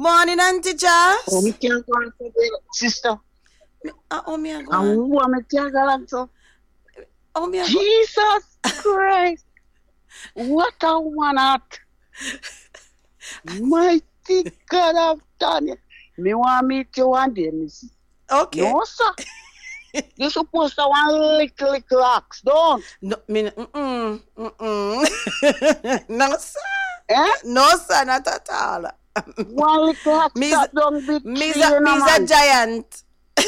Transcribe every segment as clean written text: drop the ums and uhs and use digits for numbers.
morning, Auntie Oh, me Jazz. can't go on to the sister. Oh, me a go And on. who am I can't go on to? Oh, me a go. Jesus Christ. What a one at. Mighty God of Daniel. Me want meet you one day, miss. Okay. No, sir. You supposed to one little ox, don't? No, me, no, sir. Eh? No, sir, not at all. One little ox Me's, chop down big me's, tree, a, you know, me's a man. giant.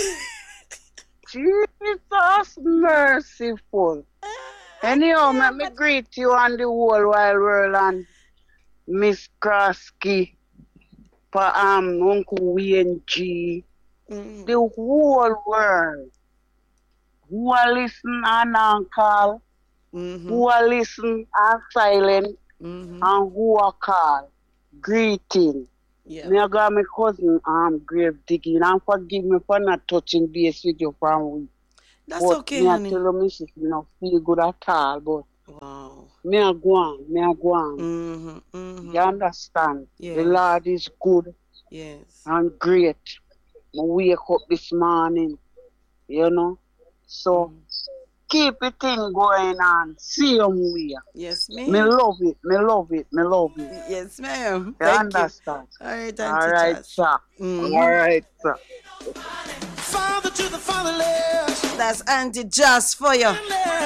Jesus merciful. Anyhow, let me greet you on the whole wide world and Miss Krosky, for Uncle Wayne G, the whole world who are listen and call, who are listen and silent, and who are call. Greeting. Yeah. Me I got my cousin grave digging and forgive me for not touching base with you for a week. That's But okay, me I honey. tell you, me she not feel good at all. But Wow. me I go on. You understand? Yes. The Lord is good Yes. and great. I wake up this morning, you know. So keep the thing going on. Same way. Yes, Me ma'am. love it. Me love it. Me love it. Yes, ma'am. You Thank you. understand? All right, Auntie All right, Jazz. sir. All right, sir. Father to the fatherless. That's Auntie Jazz for you.